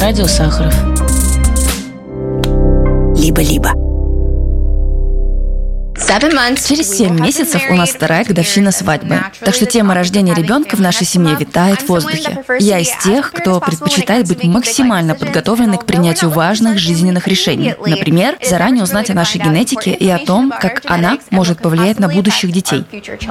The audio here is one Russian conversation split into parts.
Радио Сахаров. Либо-либо. Через 7 месяцев у нас вторая годовщина свадьбы. Так что тема рождения ребенка в нашей семье витает в воздухе. Я из тех, кто предпочитает быть максимально подготовленной к принятию важных жизненных решений. Например, заранее узнать о нашей генетике и о том, как она может повлиять на будущих детей.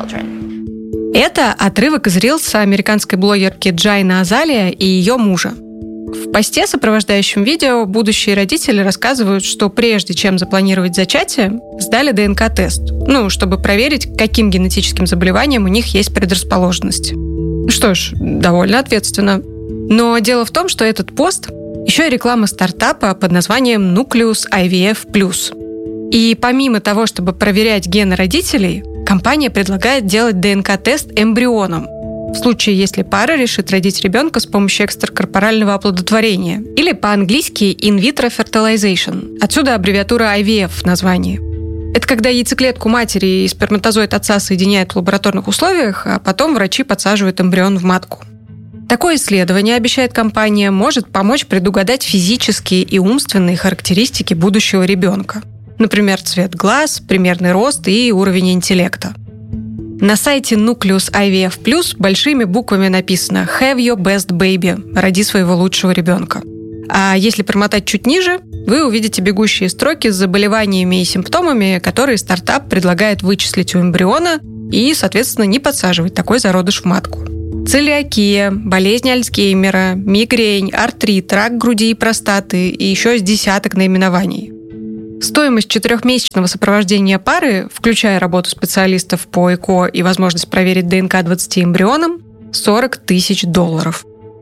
Это отрывок из рилса американской блогерки Джайна Азалия и ее мужа. В посте, сопровождающем видео, будущие родители рассказывают, что прежде чем запланировать зачатие, сдали ДНК-тест, чтобы проверить, к каким генетическим заболеваниям у них есть предрасположенность. Что ж, довольно ответственно. Но дело в том, что этот пост еще и реклама стартапа под названием Nucleus IVF+. И помимо того, чтобы проверять гены родителей, компания предлагает делать ДНК-тест эмбрионам, в случае, если пара решит родить ребенка с помощью экстракорпорального оплодотворения, или по-английски in vitro fertilization, отсюда аббревиатура IVF в названии. Это когда яйцеклетку матери и сперматозоид отца соединяют в лабораторных условиях, а потом врачи подсаживают эмбрион в матку. Такое исследование, обещает компания, может помочь предугадать физические и умственные характеристики будущего ребенка. Например, цвет глаз, примерный рост и уровень интеллекта. На сайте Nucleus IVF+, большими буквами написано «Have your best baby» – «Роди своего лучшего ребенка». А если промотать чуть ниже, вы увидите бегущие строки с заболеваниями и симптомами, которые стартап предлагает вычислить у эмбриона и, соответственно, не подсаживать такой зародыш в матку. Целиакия, болезнь Альцгеймера, мигрень, артрит, рак груди и простаты и еще с десяток наименований. Стоимость 4-месячного сопровождения пары, включая работу специалистов по ЭКО и возможность проверить ДНК 20 эмбрионам, $40 000.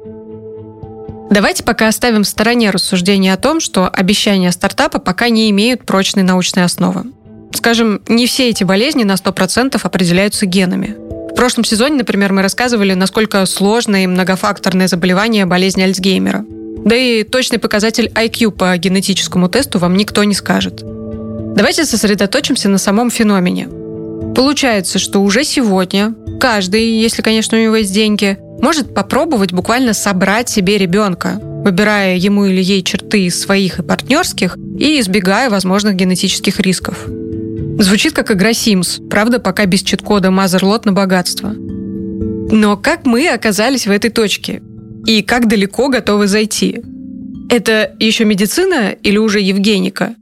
Давайте пока оставим в стороне рассуждения о том, что обещания стартапа пока не имеют прочной научной основы. Скажем, не все эти болезни на 100% определяются генами. В прошлом сезоне, например, мы рассказывали, насколько сложное и многофакторное заболевание болезни Альцгеймера. Да и точный показатель IQ по генетическому тесту вам никто не скажет. Давайте сосредоточимся на самом феномене. Получается, что уже сегодня каждый, если, конечно, у него есть деньги, может попробовать буквально собрать себе ребенка, выбирая ему или ей черты из своих и партнерских и избегая возможных генетических рисков. Звучит как игра Sims, правда, пока без чит-кода Motherlode на богатство. Но как мы оказались в этой точке? И как далеко готовы зайти? Это еще медицина или уже Евгеника?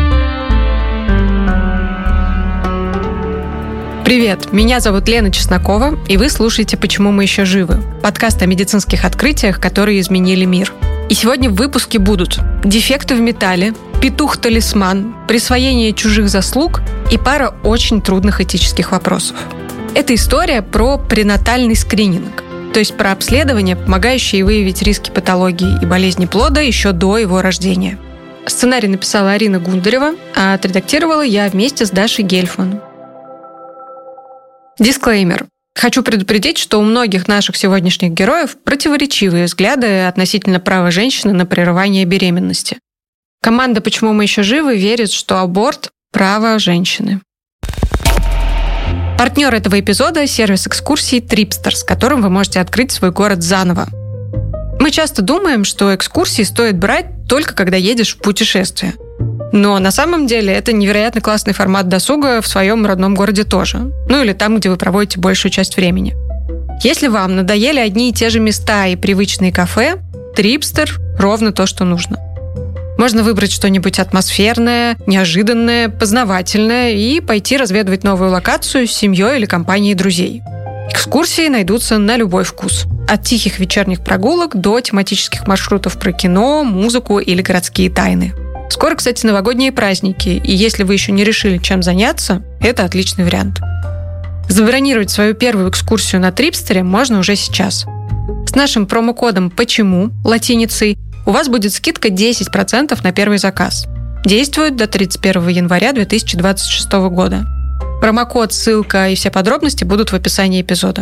Привет, меня зовут Лена Чеснокова, и вы слушаете «Почему мы еще живы?» Подкаст о медицинских открытиях, которые изменили мир. И сегодня в выпуске будут дефекты в металле, петух-талисман, присвоение чужих заслуг и пара очень трудных этических вопросов. Это история про пренатальный скрининг, то есть про обследование, помогающее выявить риски патологии и болезни плода еще до его рождения. Сценарий написала Арина Гундарева, а отредактировала я вместе с Дашей Гельфман. Дисклеймер. Хочу предупредить, что у многих наших сегодняшних героев противоречивые взгляды относительно права женщины на прерывание беременности. Команда «Почему мы еще живы» верит, что аборт – право женщины. Партнер этого эпизода – сервис экскурсий Tripster, с которым вы можете открыть свой город заново. Мы часто думаем, что экскурсии стоит брать только когда едешь в путешествие. Но на самом деле это невероятно классный формат досуга в своем родном городе тоже. Или там, где вы проводите большую часть времени. Если вам надоели одни и те же места и привычные кафе, Tripster – ровно то, что нужно. Можно выбрать что-нибудь атмосферное, неожиданное, познавательное и пойти разведывать новую локацию с семьей или компанией друзей. Экскурсии найдутся на любой вкус. От тихих вечерних прогулок до тематических маршрутов про кино, музыку или городские тайны. Скоро, кстати, новогодние праздники, и если вы еще не решили, чем заняться, это отличный вариант. Забронировать свою первую экскурсию на Трипстере можно уже сейчас. С нашим промокодом «Почему» латиницей у вас будет скидка 10% на первый заказ. Действует до 31 января 2026 года. Промокод, ссылка и все подробности будут в описании эпизода.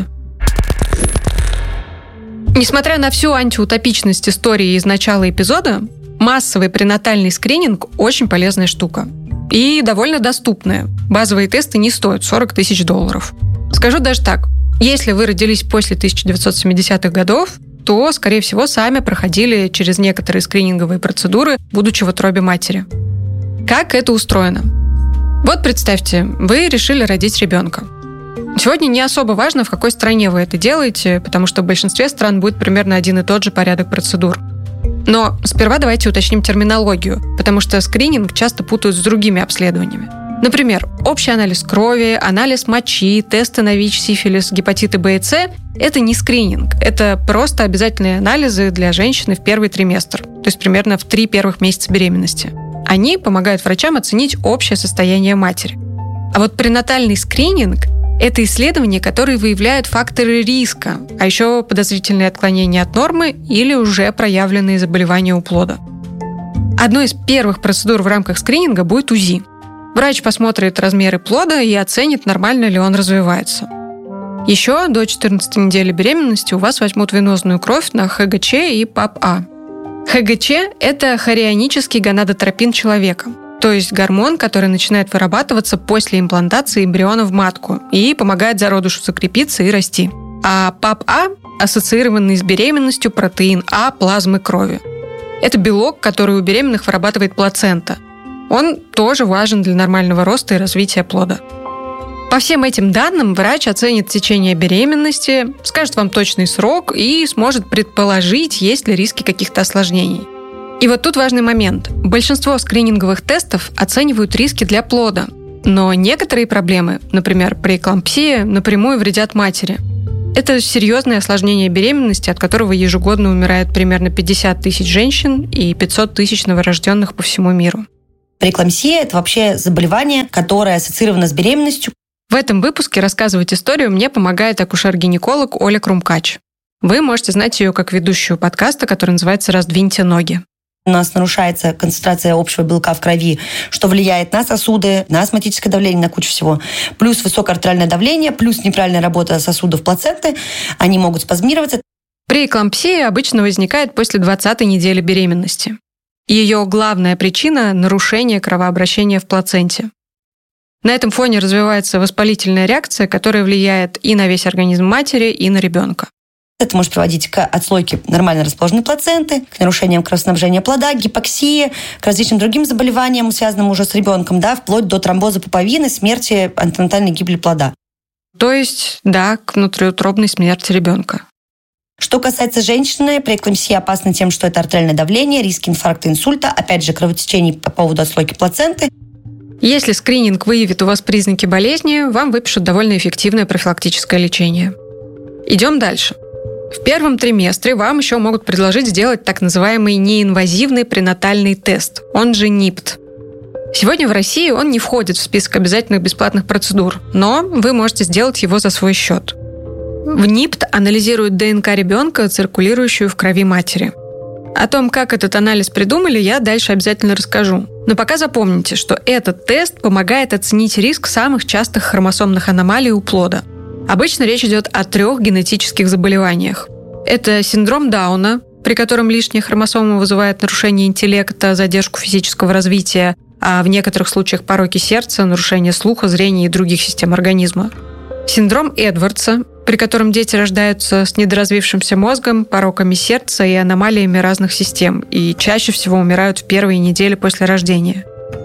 Несмотря на всю антиутопичность истории из начала эпизода, массовый пренатальный скрининг – очень полезная штука. И довольно доступная. Базовые тесты не стоят $40 000. Скажу даже так. Если вы родились после 1970-х годов, то, скорее всего, сами проходили через некоторые скрининговые процедуры, будучи в утробе матери. Как это устроено? Вот представьте, вы решили родить ребенка. Сегодня не особо важно, в какой стране вы это делаете, потому что в большинстве стран будет примерно один и тот же порядок процедур. Но сперва давайте уточним терминологию, потому что скрининг часто путают с другими обследованиями. Например, общий анализ крови, анализ мочи, тесты на ВИЧ, сифилис, гепатиты Б и С – это не скрининг, это просто обязательные анализы для женщины в первый триместр, то есть примерно в 3 первых месяца беременности. Они помогают врачам оценить общее состояние матери. А вот пренатальный скрининг – это исследования, которые выявляют факторы риска, а еще подозрительные отклонения от нормы или уже проявленные заболевания у плода. Одной из первых процедур в рамках скрининга будет УЗИ. Врач посмотрит размеры плода и оценит, нормально ли он развивается. Еще до 14 недели беременности у вас возьмут венозную кровь на ХГЧ и ПАП-А. ХГЧ – это хорионический гонадотропин человека, то есть гормон, который начинает вырабатываться после имплантации эмбриона в матку и помогает зародышу закрепиться и расти. А ПАП-А – ассоциированный с беременностью протеин А плазмы крови. Это белок, который у беременных вырабатывает плацента. Он тоже важен для нормального роста и развития плода. По всем этим данным врач оценит течение беременности, скажет вам точный срок и сможет предположить, есть ли риски каких-то осложнений. И вот тут важный момент. Большинство скрининговых тестов оценивают риски для плода, но некоторые проблемы, например, преэклампсия, напрямую вредят матери. Это серьезное осложнение беременности, от которого ежегодно умирает примерно 50 тысяч женщин и 500 тысяч новорожденных по всему миру. Преэклампсия – это вообще заболевание, которое ассоциировано с беременностью. В этом выпуске рассказывать историю мне помогает акушер-гинеколог Оля Крумкач. Вы можете знать ее как ведущую подкаста, который называется «Раздвиньте ноги». У нас нарушается концентрация общего белка в крови, что влияет на сосуды, на астматическое давление, на кучу всего. Плюс высокое артериальное давление, плюс неправильная работа сосудов плаценты. Они могут спазмироваться. Преэклампсия обычно возникает после 20-й недели беременности. Ее главная причина – нарушение кровообращения в плаценте. На этом фоне развивается воспалительная реакция, которая влияет и на весь организм матери, и на ребенка. Это может приводить к отслойке нормально расположенной плаценты, к нарушениям кровоснабжения плода, к гипоксии, к различным другим заболеваниям, связанным уже с ребенком, вплоть до тромбоза пуповины, смерти, антенатальной гибели плода. То есть, к внутриутробной смерти ребенка. Что касается женщины, преэклампсия опасна тем, что это артериальное давление, риски инфаркта, инсульта, опять же, кровотечений по поводу отслойки плаценты. Если скрининг выявит у вас признаки болезни, вам выпишут довольно эффективное профилактическое лечение. Идем дальше. В первом триместре вам еще могут предложить сделать так называемый неинвазивный пренатальный тест, он же НИПТ. Сегодня в России он не входит в список обязательных бесплатных процедур, но вы можете сделать его за свой счет. В НИПТ анализируют ДНК ребенка, циркулирующую в крови матери. О том, как этот анализ придумали, я дальше обязательно расскажу. Но пока запомните, что этот тест помогает оценить риск самых частых хромосомных аномалий у плода. Обычно речь идет о 3 генетических заболеваниях. Это синдром Дауна, при котором лишняя хромосома вызывает нарушение интеллекта, задержку физического развития, а в некоторых случаях пороки сердца, нарушение слуха, зрения и других систем организма. Синдром Эдвардса, при котором дети рождаются с недоразвившимся мозгом, пороками сердца и аномалиями разных систем, и чаще всего умирают в первые недели после рождения.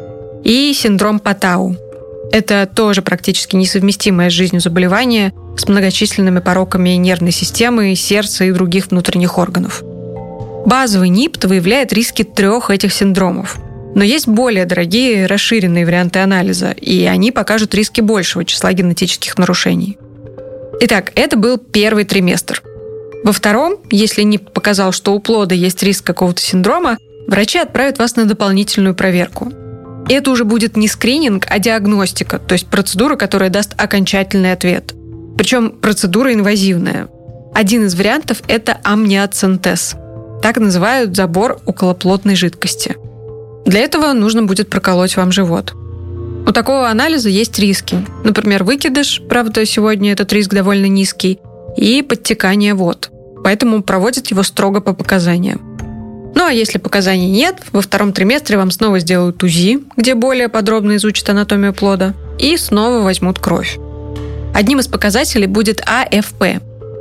И синдром Патау. Это тоже практически несовместимое с жизнью заболевание с многочисленными пороками нервной системы, сердца и других внутренних органов. Базовый НИПТ выявляет риски 3 этих синдромов. Но есть более дорогие, расширенные варианты анализа, и они покажут риски большего числа генетических нарушений. Итак, это был первый триместр. Во втором, если НИПТ показал, что у плода есть риск какого-то синдрома, врачи отправят вас на дополнительную проверку. И это уже будет не скрининг, а диагностика, то есть процедура, которая даст окончательный ответ. Причем процедура инвазивная. Один из вариантов – это амниоцентез. Так называют забор околоплодной жидкости. Для этого нужно будет проколоть вам живот. У такого анализа есть риски. Например, выкидыш, правда, сегодня этот риск довольно низкий, и подтекание вод. Поэтому проводят его строго по показаниям. Ну а если показаний нет, во втором триместре вам снова сделают УЗИ, где более подробно изучат анатомию плода, и снова возьмут кровь. Одним из показателей будет АФП.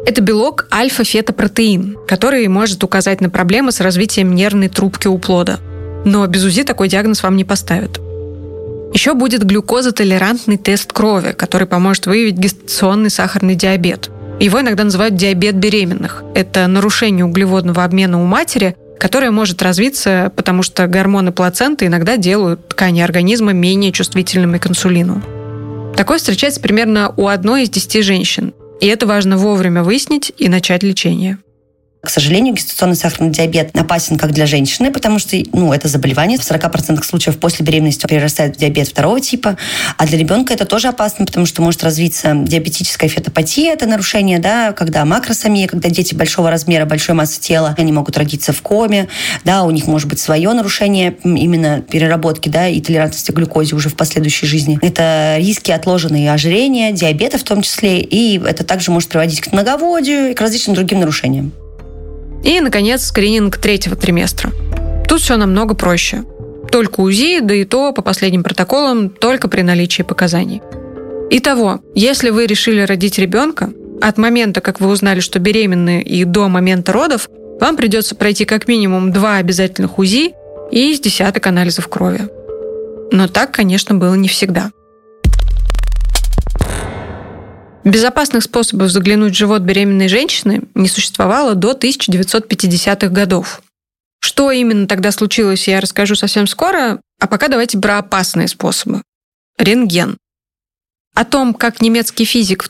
Это белок альфа-фетопротеин, который может указать на проблемы с развитием нервной трубки у плода. Но без УЗИ такой диагноз вам не поставят. Еще будет глюкозотолерантный тест крови, который поможет выявить гестационный сахарный диабет. Его иногда называют диабет беременных. Это нарушение углеводного обмена у матери, которое может развиться, потому что гормоны плаценты иногда делают ткани организма менее чувствительными к инсулину. Такое встречается примерно у 1 из 10 женщин. И это важно вовремя выяснить и начать лечение. К сожалению, гестационный сахарный диабет опасен как для женщины, потому что это заболевание в 40% случаев после беременности перерастает в диабет 2 типа, а для ребенка это тоже опасно, потому что может развиться диабетическая фетопатия, это нарушение, когда макросомия, когда дети большого размера, большой массы тела, они могут родиться в коме, у них может быть свое нарушение именно переработки, и толерантности к глюкозе уже в последующей жизни. Это риски отложенные ожирения, диабета в том числе, и это также может приводить к многоводию и к различным другим нарушениям. И, наконец, скрининг 3-го триместра. Тут все намного проще. Только УЗИ, да и то, по последним протоколам, только при наличии показаний. Итого, если вы решили родить ребенка, от момента, как вы узнали, что беременны, и до момента родов, вам придется пройти как минимум 2 обязательных УЗИ и с десяток анализов крови. Но так, конечно, было не всегда. Безопасных способов заглянуть в живот беременной женщины не существовало до 1950-х годов. Что именно тогда случилось, я расскажу совсем скоро, а пока давайте про опасные способы. Рентген. О том, как немецкий физик в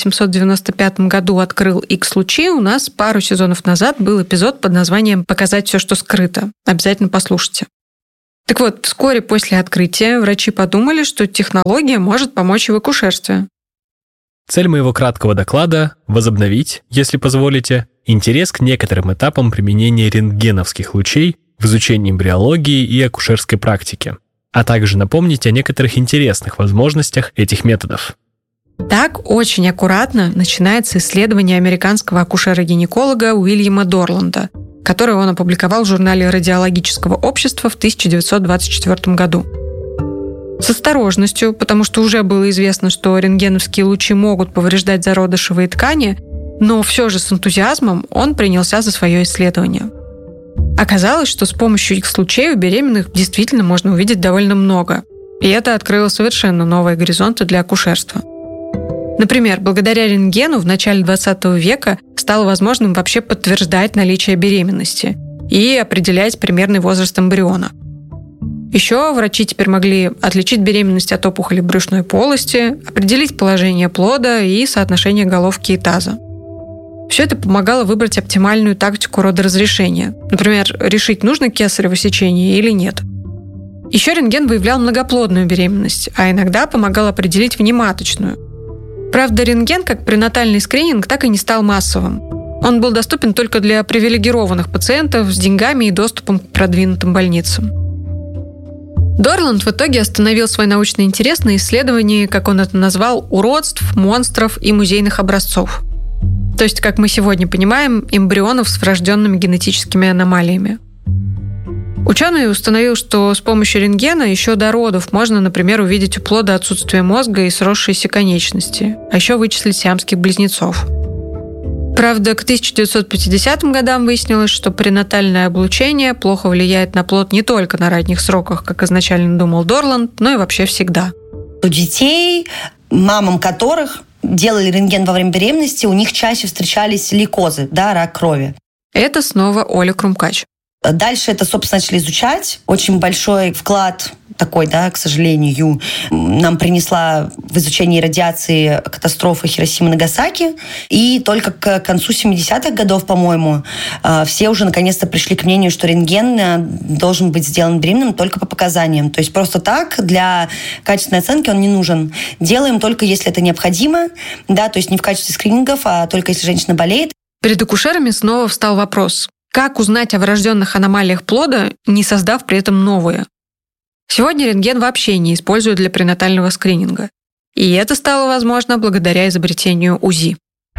1895 году открыл X-лучи, у нас пару сезонов назад был эпизод под названием «Показать все, что скрыто». Обязательно послушайте. Так вот, вскоре после открытия врачи подумали, что технология может помочь в акушерстве. Цель моего краткого доклада – возобновить, если позволите, интерес к некоторым этапам применения рентгеновских лучей в изучении эмбриологии и акушерской практики, а также напомнить о некоторых интересных возможностях этих методов. Так очень аккуратно начинается исследование американского акушера-гинеколога Уильяма Дорланда, которое он опубликовал в журнале Радиологического общества в 1924 году. С осторожностью, потому что уже было известно, что рентгеновские лучи могут повреждать зародышевые ткани, но все же с энтузиазмом он принялся за свое исследование. Оказалось, что с помощью X-лучей у беременных действительно можно увидеть довольно много, и это открыло совершенно новые горизонты для акушерства. Например, благодаря рентгену в начале 20 века стало возможным вообще подтверждать наличие беременности и определять примерный возраст эмбриона. Еще врачи теперь могли отличить беременность от опухоли брюшной полости, определить положение плода и соотношение головки и таза. Все это помогало выбрать оптимальную тактику родоразрешения. Например, решить, нужно кесарево сечение или нет. Еще рентген выявлял многоплодную беременность, а иногда помогал определить внематочную. Правда, рентген, как пренатальный скрининг, так и не стал массовым. Он был доступен только для привилегированных пациентов с деньгами и доступом к продвинутым больницам. Дорланд в итоге остановил свой научный интерес на исследовании, как он это назвал, уродств, монстров и музейных образцов. То есть, как мы сегодня понимаем, эмбрионов с врожденными генетическими аномалиями. Ученый установил, что с помощью рентгена еще до родов можно, например, увидеть у плода отсутствие мозга и сросшиеся конечности, а еще вычислить сиамских близнецов. Правда, к 1950 годам выяснилось, что пренатальное облучение плохо влияет на плод не только на ранних сроках, как изначально думал Дорланд, но и вообще всегда. У детей, мамам которых делали рентген во время беременности, у них чаще встречались лейкозы, рак крови. Это снова Оля Крумкач. Дальше это, собственно, начали изучать. Очень большой вклад такой, к сожалению, нам принесла в изучении радиации катастрофа Хиросимы и Нагасаки. И только к концу 70-х годов, по-моему, все уже наконец-то пришли к мнению, что рентген должен быть сделан беременным только по показаниям. То есть просто так для качественной оценки он не нужен. Делаем только если это необходимо, то есть не в качестве скринингов, а только если женщина болеет. Перед акушерами снова встал вопрос: как узнать о врожденных аномалиях плода, не создав при этом новые? Сегодня рентген вообще не используют для пренатального скрининга. И это стало возможно благодаря изобретению УЗИ.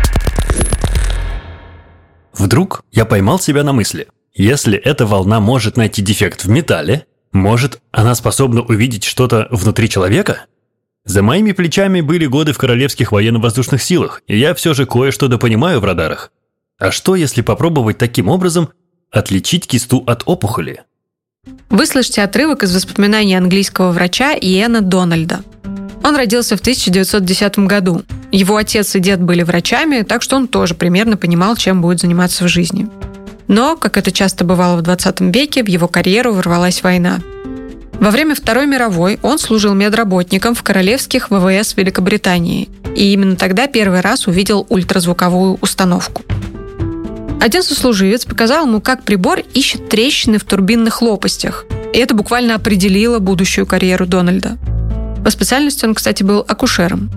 Вдруг я поймал себя на мысли: если эта волна может найти дефект в металле, может, она способна увидеть что-то внутри человека? За моими плечами были годы в Королевских военно-воздушных силах, и я все же кое-что допонимаю в радарах. А что, если попробовать таким образом отличить кисту от опухоли? Вы слышите отрывок из воспоминаний английского врача Иэна Дональда. Он родился в 1910 году. Его отец и дед были врачами, так что он тоже примерно понимал, чем будет заниматься в жизни. Но, как это часто бывало в 20 веке, в его карьеру ворвалась война. Во время Второй мировой он служил медработником в королевских ВВС Великобритании, и именно тогда первый раз увидел ультразвуковую установку. Один сослуживец показал ему, как прибор ищет трещины в турбинных лопастях, и это буквально определило будущую карьеру Дональда. По специальности он, кстати, был акушером.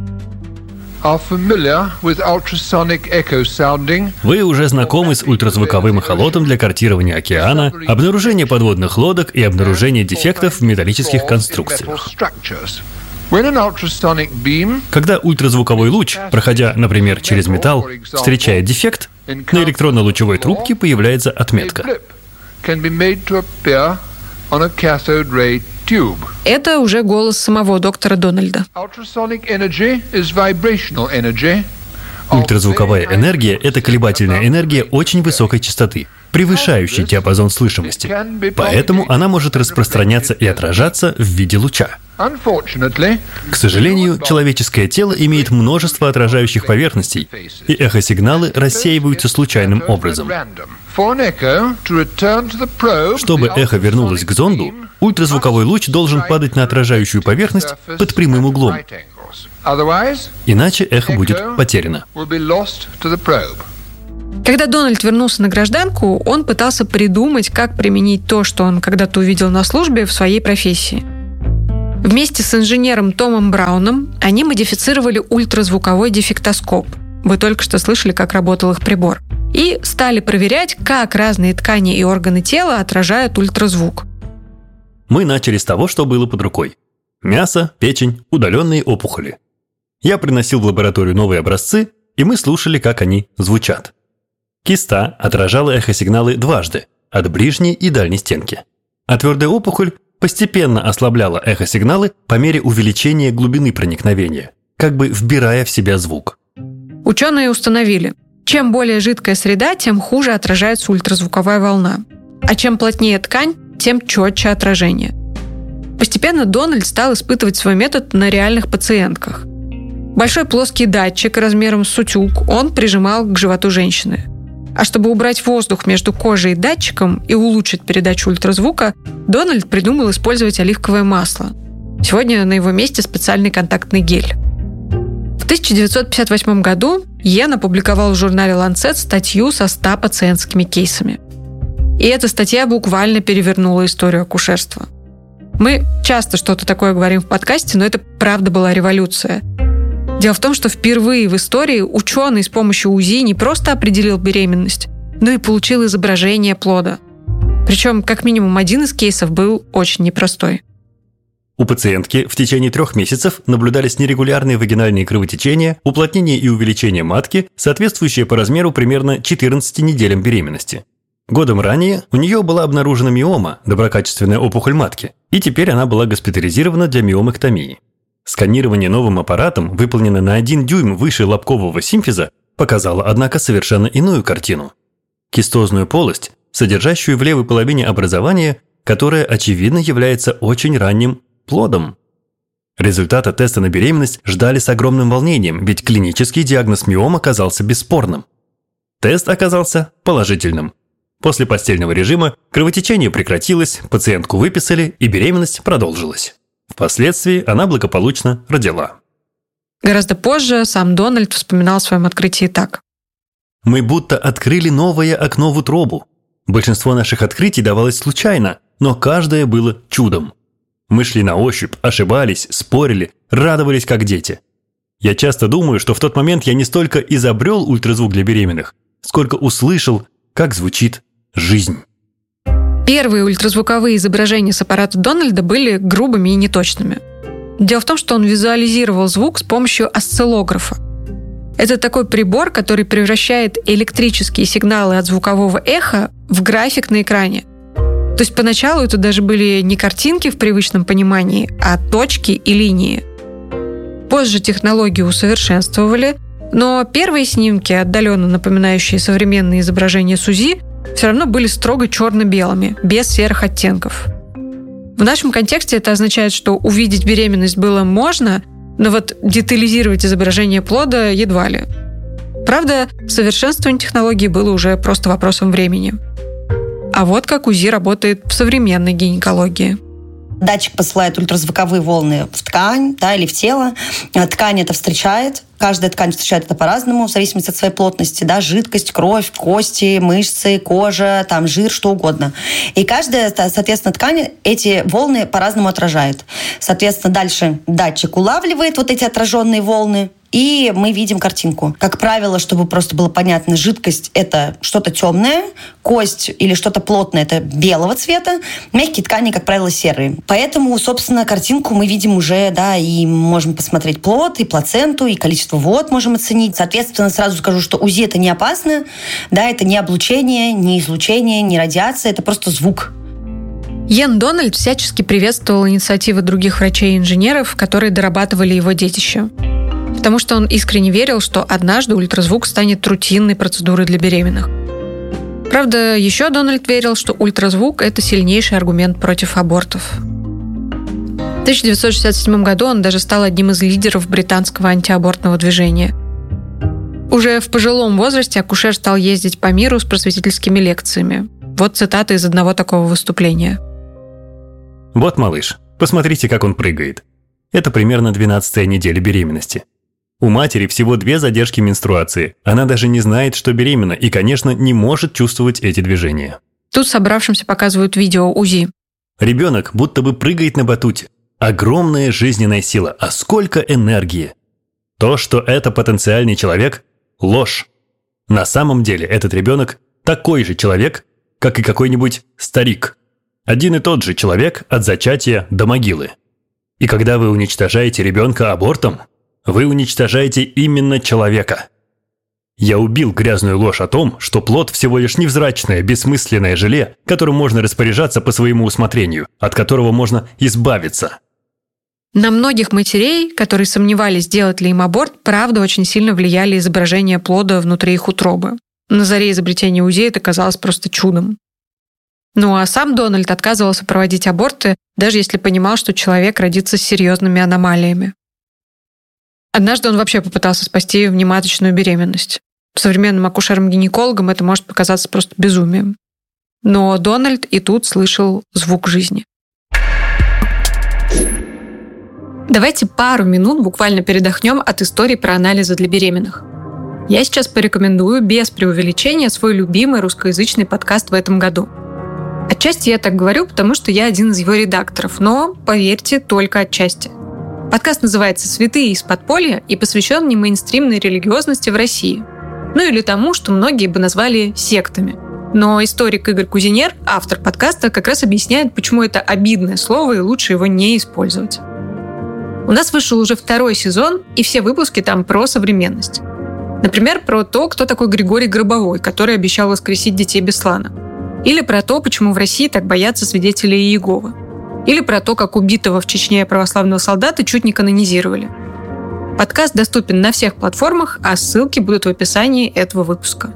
Вы уже знакомы с ультразвуковым эхолотом для картирования океана, обнаружения подводных лодок и обнаружения дефектов в металлических конструкциях. Когда ультразвуковой луч, проходя, например, через металл, встречает дефект, на электронно-лучевой трубке появляется отметка. Это уже голос самого доктора Дональда. Ультразвуковая энергия – это колебательная энергия очень высокой частоты, превышающей диапазон слышимости. Поэтому она может распространяться и отражаться в виде луча. К сожалению, человеческое тело имеет множество отражающих поверхностей, и эхосигналы рассеиваются случайным образом. Чтобы эхо вернулось к зонду, ультразвуковой луч должен падать на отражающую поверхность под прямым углом. Иначе эхо будет потеряно. Когда Дональд вернулся на гражданку, он пытался придумать, как применить то, что он когда-то увидел на службе, в своей профессии. Вместе с инженером Томом Брауном они модифицировали ультразвуковой дефектоскоп. Вы только что слышали, как работал их прибор. И стали проверять, как разные ткани и органы тела отражают ультразвук. Мы начали с того, что было под рукой. Мясо, печень, удаленные опухоли. Я приносил в лабораторию новые образцы, и мы слушали, как они звучат. Киста отражала эхосигналы дважды, от ближней и дальней стенки. А твердая опухоль постепенно ослабляла эхосигналы по мере увеличения глубины проникновения, как бы вбирая в себя звук. Ученые установили, чем более жидкая среда, тем хуже отражается ультразвуковая волна. А чем плотнее ткань, тем четче отражение. Постепенно Дональд стал испытывать свой метод на реальных пациентках. Большой плоский датчик размером с утюг он прижимал к животу женщины. А чтобы убрать воздух между кожей и датчиком и улучшить передачу ультразвука, Дональд придумал использовать оливковое масло. Сегодня на его месте специальный контактный гель. В 1958 году Йен опубликовал в журнале Lancet статью со 100 пациентскими кейсами. И эта статья буквально перевернула историю акушерства. Мы часто что-то такое говорим в подкасте, но это правда была революция. Дело в том, что впервые в истории ученый с помощью УЗИ не просто определил беременность, но и получил изображение плода. Причем, как минимум, один из кейсов был очень непростой. У пациентки в течение 3 месяцев наблюдались нерегулярные вагинальные кровотечения, уплотнение и увеличение матки, соответствующие по размеру примерно 14 неделям беременности. Годом ранее у нее была обнаружена миома, доброкачественная опухоль матки, и теперь она была госпитализирована для миомэктомии. Сканирование новым аппаратом, выполненное на 1 дюйм выше лобкового симфиза, показало, однако, совершенно иную картину. Кистозную полость, содержащую в левой половине образования, которое, очевидно, является очень ранним плодом. Результата теста на беременность ждали с огромным волнением, ведь клинический диагноз миом оказался бесспорным. Тест оказался положительным. После постельного режима кровотечение прекратилось, пациентку выписали, и беременность продолжилась. Впоследствии она благополучно родила. Гораздо позже сам Дональд вспоминал о своем открытии так. «Мы будто открыли новое окно в утробу. Большинство наших открытий давалось случайно, но каждое было чудом. Мы шли на ощупь, ошибались, спорили, радовались как дети. Я часто думаю, что в тот момент я не столько изобрел ультразвук для беременных, сколько услышал, как звучит жизнь». Первые ультразвуковые изображения с аппарата Дональда были грубыми и неточными. Дело в том, что он визуализировал звук с помощью осциллографа. Это такой прибор, который превращает электрические сигналы от звукового эха в график на экране. То есть поначалу это даже были не картинки в привычном понимании, а точки и линии. Позже технологию усовершенствовали, но первые снимки, отдаленно напоминающие современные изображения с УЗИ, все равно были строго черно-белыми, без серых оттенков. В нашем контексте это означает, что увидеть беременность было можно, но вот детализировать изображение плода едва ли. Правда, совершенствование технологии было уже просто вопросом времени. А вот как УЗИ работает в современной гинекологии. Датчик посылает ультразвуковые волны в ткань, или в тело. Ткань это встречает. Каждая ткань встречает это по-разному, в зависимости от своей плотности. Жидкость, кровь, кости, мышцы, кожа, жир, что угодно. И каждая, соответственно, ткань эти волны по-разному отражает. Соответственно, дальше датчик улавливает вот эти отраженные волны, и мы видим картинку. Как правило, чтобы просто было понятно, жидкость – это что-то темное, кость или что-то плотное – это белого цвета, мягкие ткани, как правило, серые. Поэтому, собственно, картинку мы видим уже, и можем посмотреть плод, и плаценту, и количество вод можем оценить. Соответственно, сразу скажу, что УЗИ – это не опасно, это не облучение, не излучение, не радиация, это просто звук. Йен Дональд всячески приветствовал инициативы других врачей и инженеров, которые дорабатывали его детище. Потому что он искренне верил, что однажды ультразвук станет рутинной процедурой для беременных. Правда, еще Дональд верил, что ультразвук – это сильнейший аргумент против абортов. В 1967 году он даже стал одним из лидеров британского антиабортного движения. Уже в пожилом возрасте акушер стал ездить по миру с просветительскими лекциями. Вот цитата из одного такого выступления. Вот малыш, посмотрите, как он прыгает. Это примерно 12-я неделя беременности. У матери всего 2 задержки менструации. Она даже не знает, что беременна, и, конечно, не может чувствовать эти движения. Тут собравшимся показывают видео УЗИ. Ребенок будто бы прыгает на батуте. Огромная жизненная сила, а сколько энергии. То, что это потенциальный человек – ложь. На самом деле этот ребенок такой же человек, как и какой-нибудь старик. Один и тот же человек от зачатия до могилы. И когда вы уничтожаете ребенка абортом, вы уничтожаете именно человека. Я убил грязную ложь о том, что плод всего лишь невзрачное, бессмысленное желе, которым можно распоряжаться по своему усмотрению, от которого можно избавиться. На многих матерей, которые сомневались, делать ли им аборт, правда очень сильно влияли изображения плода внутри их утробы. На заре изобретения УЗИ это казалось просто чудом. Ну а сам Дональд отказывался проводить аборты, даже если понимал, что человек родится с серьезными аномалиями. Однажды он вообще попытался спасти внематочную беременность. Современным акушерам-гинекологам это может показаться просто безумием. Но Дональд и тут слышал звук жизни. Давайте пару минут буквально передохнем от истории про анализы для беременных. Я сейчас порекомендую без преувеличения свой любимый русскоязычный подкаст в этом году. Отчасти я так говорю, потому что я один из его редакторов, но, поверьте, только отчасти. Подкаст называется «Святые из подполья» и посвящен не мейнстримной религиозности в России. Ну или тому, что многие бы назвали сектами. Но историк Игорь Кузинер, автор подкаста, как раз объясняет, почему это обидное слово и лучше его не использовать. У нас вышел уже 2-й сезон, и все выпуски там про современность. Например, про то, кто такой Григорий Гробовой, который обещал воскресить детей Беслана. Или про то, почему в России так боятся свидетелей Иеговы. Или про то, как убитого в Чечне православного солдата чуть не канонизировали. Подкаст доступен на всех платформах, а ссылки будут в описании этого выпуска.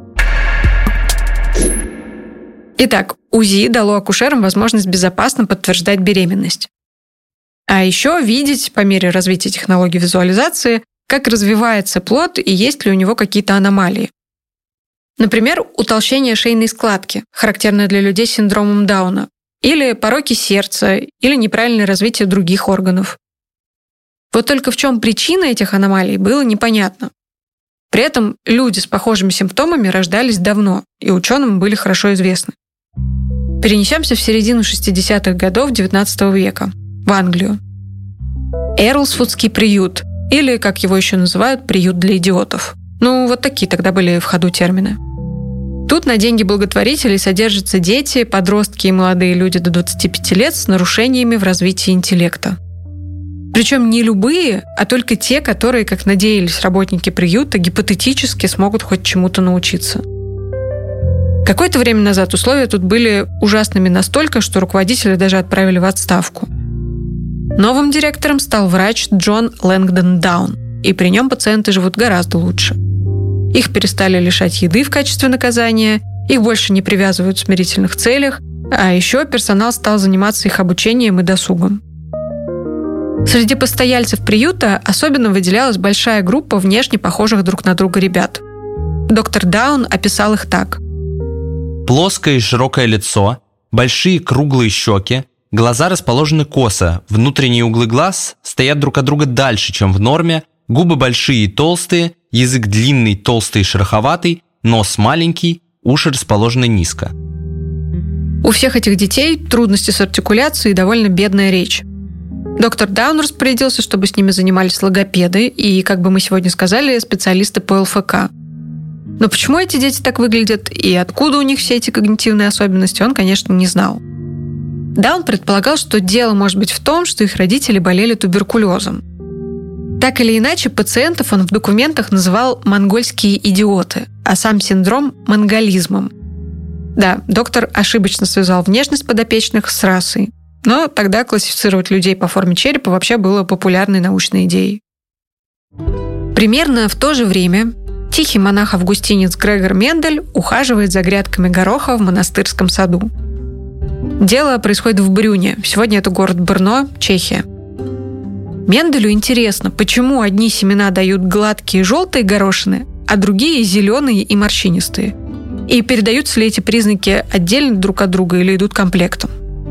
Итак, УЗИ дало акушерам возможность безопасно подтверждать беременность. А еще видеть, по мере развития технологий визуализации, как развивается плод и есть ли у него какие-то аномалии. Например, утолщение шейной складки, характерное для людей с синдромом Дауна, или пороки сердца, или неправильное развитие других органов. Вот только в чем причина этих аномалий, было непонятно. При этом люди с похожими симптомами рождались давно, и ученым были хорошо известны. Перенесемся в середину 60-х годов XIX века, в Англию. Эрлсвудский приют, или, как его еще называют, приют для идиотов. Ну, вот такие тогда были в ходу термины. Тут на деньги благотворителей содержатся дети, подростки и молодые люди до 25 лет с нарушениями в развитии интеллекта. Причем не любые, а только те, которые, как надеялись работники приюта, гипотетически смогут хоть чему-то научиться. Какое-то время назад условия тут были ужасными настолько, что руководители даже отправили в отставку. Новым директором стал врач Джон Лэнгдон Даун, и при нем пациенты живут гораздо лучше. Их перестали лишать еды в качестве наказания, их больше не привязывают в смирительных целях, а еще персонал стал заниматься их обучением и досугом. Среди постояльцев приюта особенно выделялась большая группа внешне похожих друг на друга ребят. Доктор Даун описал их так. Плоское и широкое лицо, большие круглые щеки, глаза расположены косо, внутренние углы глаз стоят друг от друга дальше, чем в норме, губы большие и толстые, язык длинный, толстый и шероховатый, нос маленький, уши расположены низко. У всех этих детей трудности с артикуляцией и довольно бедная речь. Доктор Даун распорядился, чтобы с ними занимались логопеды и, как бы мы сегодня сказали, специалисты по ЛФК. Но почему эти дети так выглядят и откуда у них все эти когнитивные особенности, он, конечно, не знал. Даун предполагал, что дело может быть в том, что их родители болели туберкулезом. Так или иначе, пациентов он в документах называл «монгольские идиоты», а сам синдром – монголизмом. Да, доктор ошибочно связал внешность подопечных с расой. Но тогда классифицировать людей по форме черепа вообще было популярной научной идеей. Примерно в то же время тихий монах-августинец Грегор Мендель ухаживает за грядками гороха в монастырском саду. Дело происходит в Брюне. Сегодня это город Брно, Чехия. Менделю интересно, почему одни семена дают гладкие желтые горошины, а другие зеленые и морщинистые. И передаются ли эти признаки отдельно друг от друга или идут комплектом.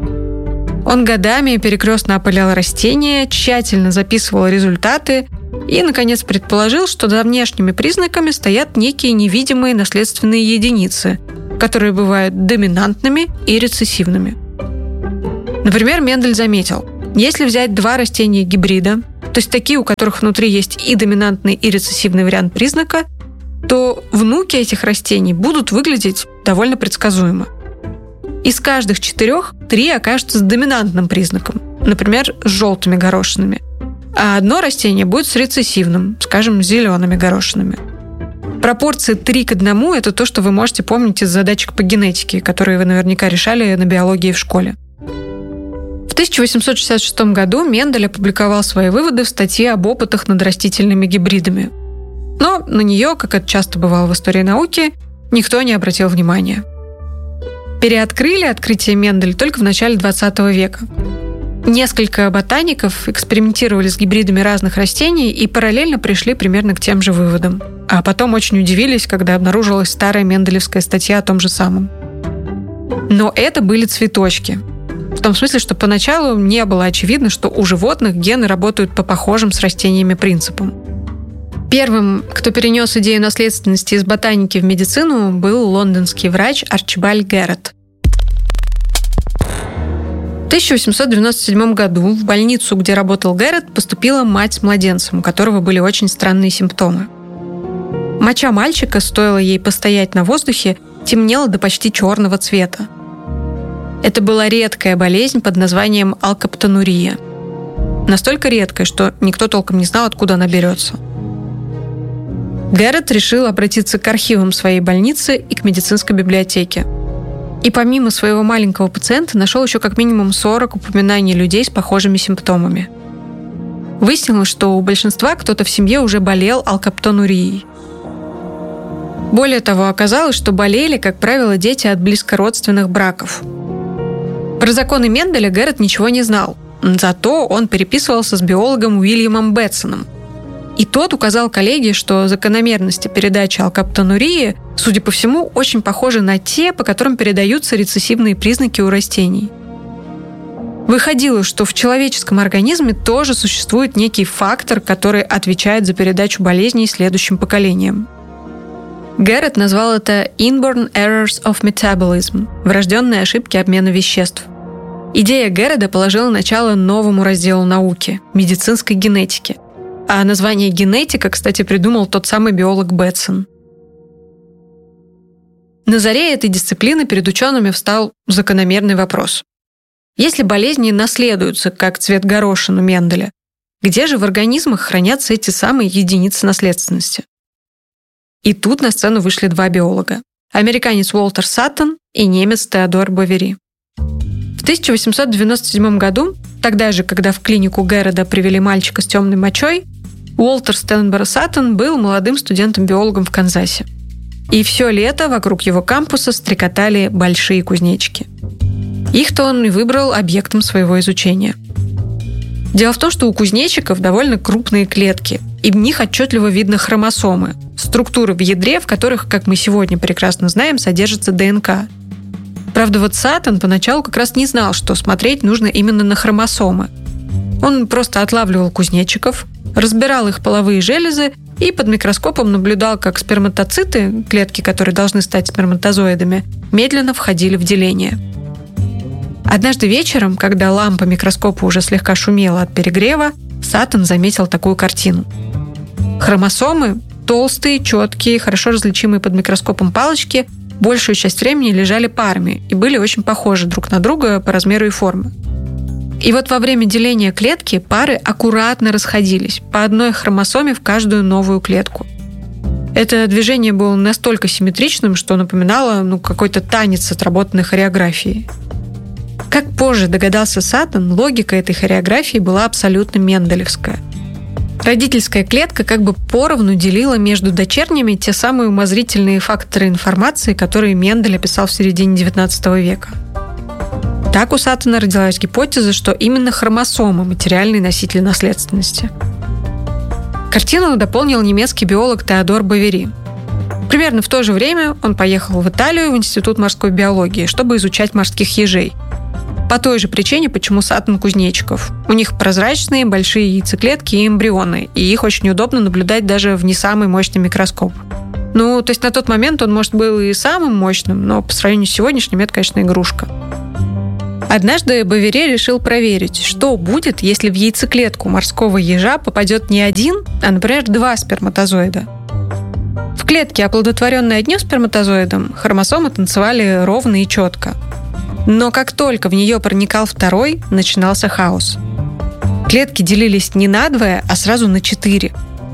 Он годами перекрестно опылял растения, тщательно записывал результаты и, наконец, предположил, что за внешними признаками стоят некие невидимые наследственные единицы, которые бывают доминантными и рецессивными. Например, Мендель заметил, если взять два растения гибрида, то есть такие, у которых внутри есть и доминантный, и рецессивный вариант признака, то внуки этих растений будут выглядеть довольно предсказуемо. Из каждых 4 3 окажутся с доминантным признаком, например, с желтыми горошинами, а одно растение будет с рецессивным, скажем, с зелеными горошинами. Пропорции 3:1 – это то, что вы можете помнить из задачек по генетике, которые вы наверняка решали на биологии в школе. В 1866 году Мендель опубликовал свои выводы в статье об опытах над растительными гибридами. Но на нее, как это часто бывало в истории науки, никто не обратил внимания. Переоткрыли открытие Менделя только в начале 20 века. Несколько ботаников экспериментировали с гибридами разных растений и параллельно пришли примерно к тем же выводам. А потом очень удивились, когда обнаружилась старая менделевская статья о том же самом. Но это были цветочки. В том смысле, что поначалу не было очевидно, что у животных гены работают по похожим с растениями принципам. Первым, кто перенес идею наследственности из ботаники в медицину, был лондонский врач Арчибальд Гэрретт. В 1897 году в больницу, где работал Гэрретт, поступила мать с младенцем, у которого были очень странные симптомы. Моча мальчика, стоило ей постоять на воздухе, темнела до почти черного цвета. Это была редкая болезнь под названием алкоптонурия. Настолько редкая, что никто толком не знал, откуда она берется. Гэрретт решил обратиться к архивам своей больницы и к медицинской библиотеке. И помимо своего маленького пациента нашел еще как минимум 40 упоминаний людей с похожими симптомами. Выяснилось, что у большинства кто-то в семье уже болел алкоптонурией. Более того, оказалось, что болели, как правило, дети от близкородственных браков. Про законы Менделя Гэрретт ничего не знал, зато он переписывался с биологом Уильямом Бетсоном. И тот указал коллеге, что закономерности передачи алкоптонурии, судя по всему, очень похожи на те, по которым передаются рецессивные признаки у растений. Выходило, что в человеческом организме тоже существует некий фактор, который отвечает за передачу болезней следующим поколениям. Гэрретт назвал это «inborn errors of metabolism» – врожденные ошибки обмена веществ. Идея Гэрретта положила начало новому разделу науки – медицинской генетики. А название генетика, кстати, придумал тот самый биолог Бетсон. На заре этой дисциплины перед учеными встал закономерный вопрос. Если болезни наследуются, как цвет горошин у Менделя, где же в организмах хранятся эти самые единицы наследственности? И тут на сцену вышли два биолога – американец Уолтер Саттон и немец Теодор Бовери. В 1897 году тогда же, когда в клинику Гэрода привели мальчика с темной мочой, Уолтер Стенборо Саттон был молодым студентом-биологом в Канзасе. И все лето вокруг его кампуса стрекотали большие кузнечики. Их-то он и выбрал объектом своего изучения. Дело в том, что у кузнечиков довольно крупные клетки, и в них отчетливо видно хромосомы, структуры в ядре, в которых, как мы сегодня прекрасно знаем, содержится ДНК. Правда, вот Саттон поначалу как раз не знал, что смотреть нужно именно на хромосомы. Он просто отлавливал кузнечиков, разбирал их половые железы и под микроскопом наблюдал, как сперматоциты, клетки, которые должны стать сперматозоидами, медленно входили в деление. Однажды вечером, когда лампа микроскопа уже слегка шумела от перегрева, Саттон заметил такую картину. Хромосомы, толстые, четкие, хорошо различимые под микроскопом палочки, большую часть времени лежали парами и были очень похожи друг на друга по размеру и форме. И вот во время деления клетки пары аккуратно расходились, по одной хромосоме в каждую новую клетку. Это движение было настолько симметричным, что напоминало какой-то танец с отработанной хореографией. Как позже догадался Саттон, логика этой хореографии была абсолютно менделевская. Родительская клетка как бы поровну делила между дочерними те самые умозрительные факторы информации, которые Мендель описал в середине XIX века. Так у Саттона родилась гипотеза, что именно хромосомы – материальные носители наследственности. Картину дополнил немецкий биолог Теодор Бовери. Примерно в то же время он поехал в Италию в Институт морской биологии, чтобы изучать морских ежей. По той же причине, почему Саттон кузнечиков. У них прозрачные большие яйцеклетки и эмбрионы, и их очень удобно наблюдать даже в не самый мощный микроскоп. То есть на тот момент он, может, был и самым мощным, но по сравнению с сегодняшним это, конечно, игрушка. Однажды Бовери решил проверить, что будет, если в яйцеклетку морского ежа попадет не один, а, например, 2 сперматозоида. В клетке, оплодотворенной одним сперматозоидом, хромосомы танцевали ровно и четко. Но как только в нее проникал второй, начинался хаос. Клетки делились не на 2, а сразу на 4.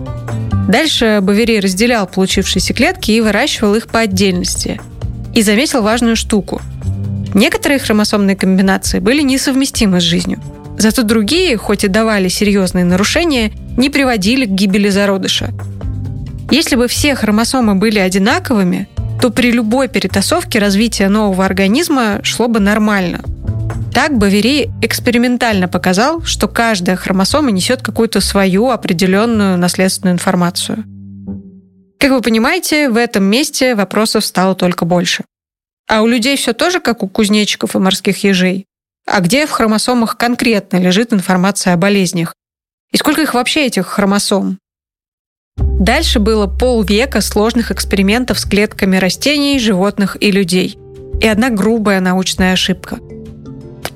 Дальше Бовери разделял получившиеся клетки и выращивал их по отдельности. И заметил важную штуку. Некоторые хромосомные комбинации были несовместимы с жизнью. Зато другие, хоть и давали серьезные нарушения, не приводили к гибели зародыша. Если бы все хромосомы были одинаковыми, то при любой перетасовке развитие нового организма шло бы нормально. Так Бовери экспериментально показал, что каждая хромосома несет какую-то свою определенную наследственную информацию. Как вы понимаете, в этом месте вопросов стало только больше. А у людей все тоже как у кузнечиков и морских ежей? А где в хромосомах конкретно лежит информация о болезнях? И сколько их вообще, этих хромосом? Дальше было полвека сложных экспериментов с клетками растений, животных и людей. И одна грубая научная ошибка. В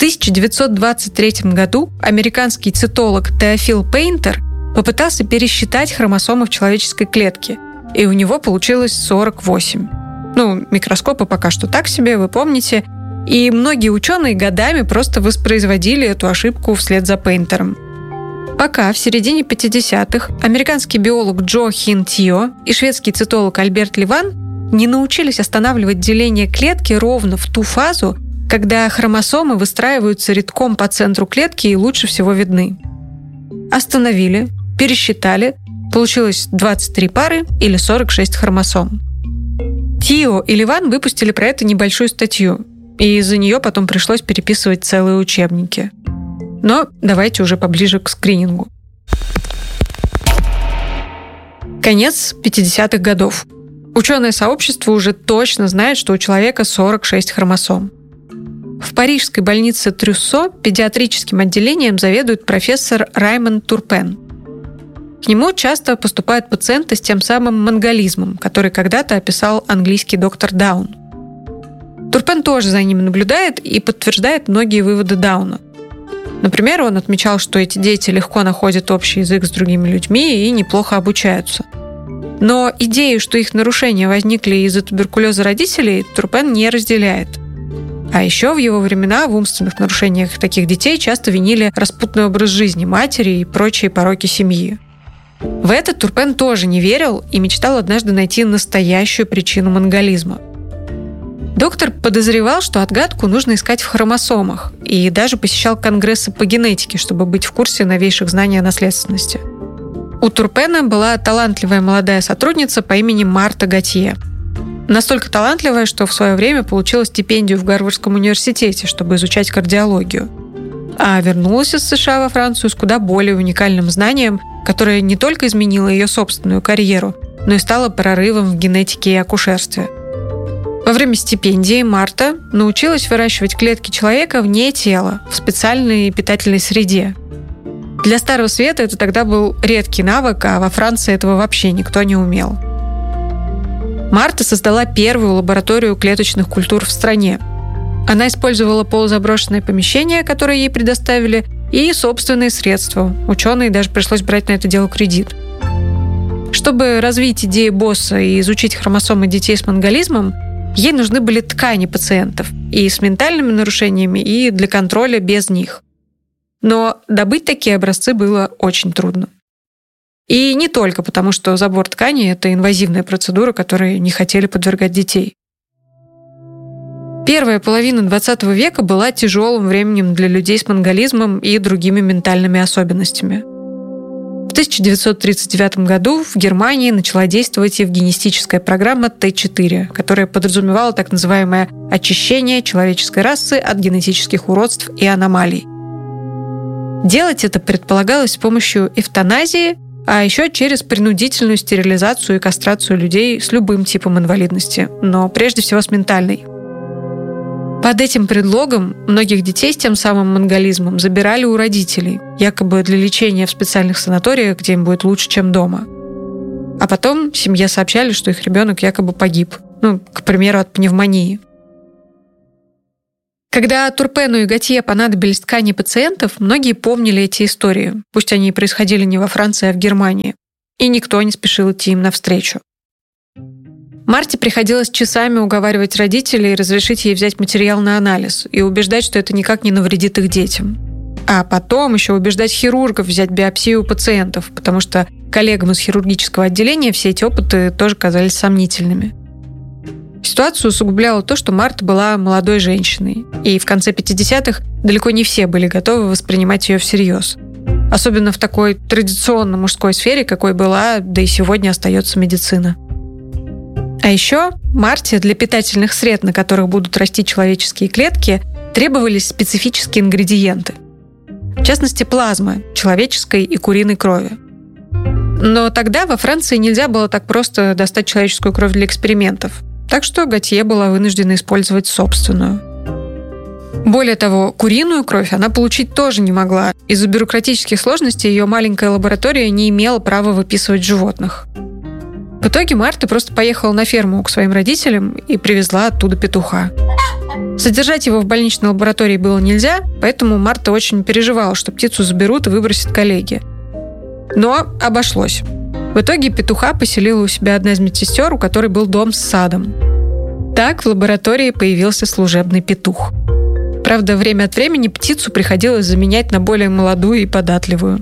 1923 году американский цитолог Теофил Пейнтер попытался пересчитать хромосомы в человеческой клетке, и у него получилось 48. Микроскопы пока что так себе, вы помните. И многие ученые годами просто воспроизводили эту ошибку вслед за Пейнтером. Пока в середине 50-х американский биолог Джо Хин Тио и шведский цитолог Альберт Ливан не научились останавливать деление клетки ровно в ту фазу, когда хромосомы выстраиваются рядком по центру клетки и лучше всего видны. Остановили, пересчитали, получилось 23 пары или 46 хромосом. Тио и Ливан выпустили про это небольшую статью, и из-за нее потом пришлось переписывать целые учебники. Но давайте уже поближе к скринингу. Конец 50-х годов. Ученое сообщество уже точно знает, что у человека 46 хромосом. В парижской больнице Трюссо педиатрическим отделением заведует профессор Раймонд Турпен. К нему часто поступают пациенты с тем самым монголизмом, который когда-то описал английский доктор Даун. Турпен тоже за ними наблюдает и подтверждает многие выводы Дауна. Например, он отмечал, что эти дети легко находят общий язык с другими людьми и неплохо обучаются. Но идею, что их нарушения возникли из-за туберкулеза родителей, Турпен не разделяет. А еще в его времена в умственных нарушениях таких детей часто винили распутный образ жизни матери и прочие пороки семьи. В это Турпен тоже не верил и мечтал однажды найти настоящую причину монголизма. Доктор подозревал, что отгадку нужно искать в хромосомах, и даже посещал конгрессы по генетике, чтобы быть в курсе новейших знаний о наследственности. У Турпена была талантливая молодая сотрудница по имени Марта Готье. Настолько талантливая, что в свое время получила стипендию в Гарвардском университете, чтобы изучать кардиологию. А вернулась из США во Францию с куда более уникальным знанием, которое не только изменило ее собственную карьеру, но и стало прорывом в генетике и акушерстве. Во время стипендии Марта научилась выращивать клетки человека вне тела, в специальной питательной среде. Для Старого Света это тогда был редкий навык, а во Франции этого вообще никто не умел. Марта создала первую лабораторию клеточных культур в стране. Она использовала полузаброшенное помещение, которое ей предоставили, и собственные средства. Ученые даже пришлось брать на это дело кредит. Чтобы развить идеи босса и изучить хромосомы детей с монголизмом, ей нужны были ткани пациентов и с ментальными нарушениями, и для контроля без них. Но добыть такие образцы было очень трудно. И не только потому, что забор ткани – это инвазивная процедура, которой не хотели подвергать детей. Первая половина XX века была тяжелым временем для людей с монголизмом и другими ментальными особенностями. В 1939 году в Германии начала действовать евгенистическая программа Т4, которая подразумевала так называемое очищение человеческой расы от генетических уродств и аномалий. Делать это предполагалось с помощью эвтаназии, а еще через принудительную стерилизацию и кастрацию людей с любым типом инвалидности, но прежде всего с ментальной. Под этим предлогом многих детей с тем самым монголизмом забирали у родителей, якобы для лечения в специальных санаториях, где им будет лучше, чем дома. А потом семье сообщали, что их ребенок якобы погиб, к примеру, от пневмонии. Когда Турпену и Готье понадобились ткани пациентов, многие помнили эти истории, пусть они и происходили не во Франции, а в Германии, и никто не спешил идти им навстречу. Марте приходилось часами уговаривать родителей разрешить ей взять материал на анализ и убеждать, что это никак не навредит их детям. А потом еще убеждать хирургов взять биопсию у пациентов, потому что коллегам из хирургического отделения все эти опыты тоже казались сомнительными. Ситуацию усугубляло то, что Марта была молодой женщиной, и в конце 50-х далеко не все были готовы воспринимать ее всерьез. Особенно в такой традиционно мужской сфере, какой была, да и сегодня остается медицина. А еще Марте для питательных сред, на которых будут расти человеческие клетки, требовались специфические ингредиенты. В частности, плазма человеческой и куриной крови. Но тогда во Франции нельзя было так просто достать человеческую кровь для экспериментов, так что Готье была вынуждена использовать собственную. Более того, куриную кровь она получить тоже не могла. Из-за бюрократических сложностей ее маленькая лаборатория не имела права выписывать животных. В итоге Марта просто поехала на ферму к своим родителям и привезла оттуда петуха. Содержать его в больничной лаборатории было нельзя, поэтому Марта очень переживала, что птицу заберут и выбросят коллеги. Но обошлось. В итоге петуха поселила у себя одна из медсестер, у которой был дом с садом. Так в лаборатории появился служебный петух. Правда, время от времени птицу приходилось заменять на более молодую и податливую.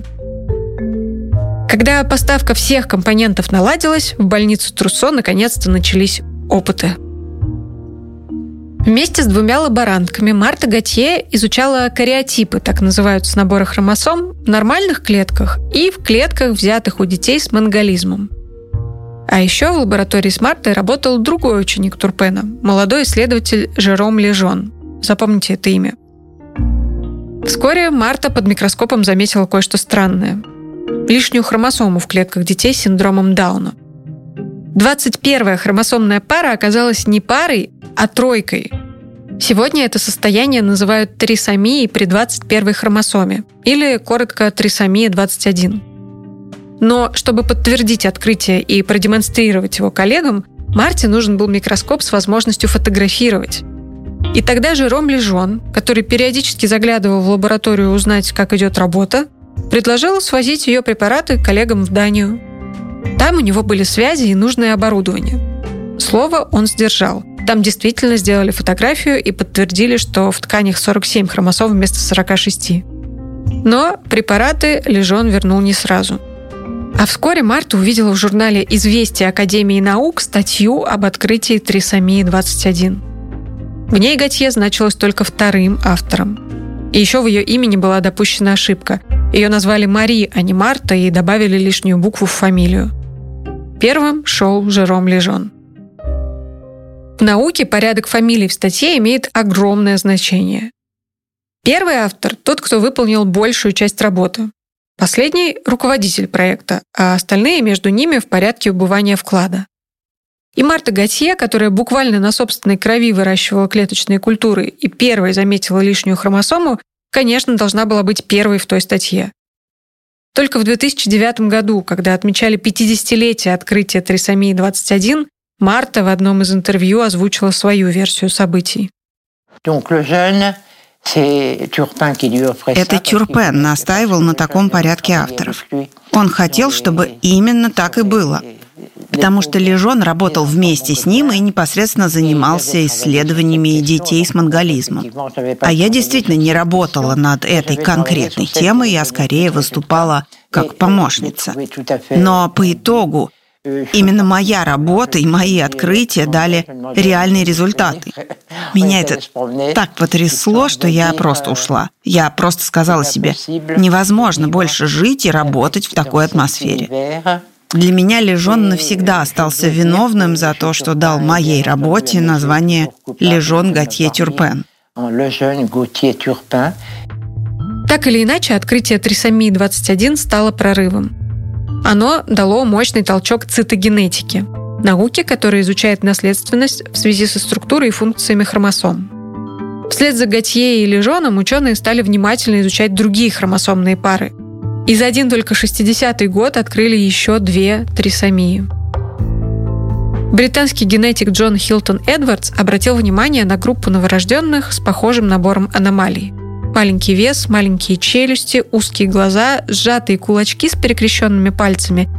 Когда поставка всех компонентов наладилась, в больницу Труссо наконец-то начались опыты. Вместе с 2 лаборантками Марта Готье изучала кариотипы, так называются наборы хромосом, в нормальных клетках и в клетках, взятых у детей с монголизмом. А еще в лаборатории с Мартой работал другой ученик Турпена, молодой исследователь Жером Лежон. Запомните это имя. Вскоре Марта под микроскопом заметила кое-что странное. Лишнюю хромосому в клетках детей с синдромом Дауна. 21-я хромосомная пара оказалась не парой, а тройкой. Сегодня это состояние называют трисомией при 21-й хромосоме, или, коротко, трисомия 21. Но чтобы подтвердить открытие и продемонстрировать его коллегам, Марте нужен был микроскоп с возможностью фотографировать. И тогда Жером Лежон, который периодически заглядывал в лабораторию узнать, как идет работа, предложил свозить ее препараты коллегам в Данию. Там у него были связи и нужное оборудование. Слово он сдержал. Там действительно сделали фотографию и подтвердили, что в тканях 47 хромосом вместо 46. Но препараты Лежон вернул не сразу. А вскоре Марта увидела в журнале «Известия Академии наук» статью об открытии трисомии 21. В ней Готье значилась только вторым автором. И еще в ее имени была допущена ошибка. Ее назвали Мари, а не Марта, и добавили лишнюю букву в фамилию. Первым шел Жером Лежон. В науке порядок фамилий в статье имеет огромное значение. Первый автор – тот, кто выполнил большую часть работы. Последний – руководитель проекта, а остальные между ними в порядке убывания вклада. И Марта Готье, которая буквально на собственной крови выращивала клеточные культуры и первой заметила лишнюю хромосому, конечно, должна была быть первой в той статье. Только в 2009 году, когда отмечали 50-летие открытия трисомии 21, Марта в одном из интервью озвучила свою версию событий. Это Тюрпен настаивал на таком порядке авторов. Он хотел, чтобы именно так и было, потому что Лежон работал вместе с ним и непосредственно занимался исследованиями детей с монголизмом. А я действительно не работала над этой конкретной темой, я скорее выступала как помощница. Но по итогу именно моя работа и мои открытия дали реальные результаты. Меня это так потрясло, что я просто ушла. Я просто сказала себе, невозможно больше жить и работать в такой атмосфере. Для меня Лежон навсегда остался виновным за то, что дал моей работе название Лежон Готье Тюрпен. Так или иначе, открытие трисомии 21 стало прорывом. Оно дало мощный толчок цитогенетике, науке, которая изучает наследственность в связи со структурой и функциями хромосом. Вслед за Готье и Лежоном ученые стали внимательно изучать другие хромосомные пары. И за один только 60-й год открыли еще 2 трисомии. Британский генетик Джон Хилтон Эдвардс обратил внимание на группу новорожденных с похожим набором аномалий. Маленький вес, маленькие челюсти, узкие глаза, сжатые кулачки с перекрещенными пальцами